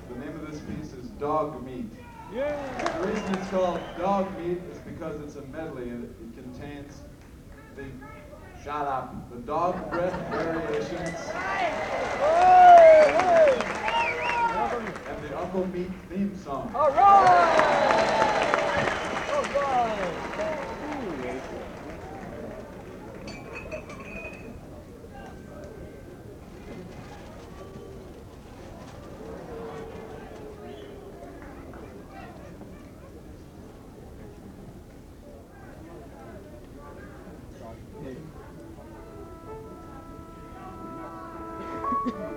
The name of this piece is Dog Meat. Yeah. The reason it's called Dog Meat is because it's a medley and it contains the shut up, the dog breath variations and the Uncle Meat theme song. All right. All right. Hey.